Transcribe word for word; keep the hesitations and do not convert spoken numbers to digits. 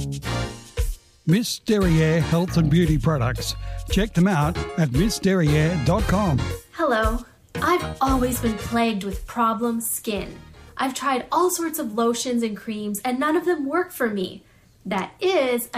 Miss Derriere Health and Beauty Products. Check them out at miss derriere dot com. Hello. I've always been plagued with problem skin. I've tried all sorts of lotions and creams and none of them work for me. That is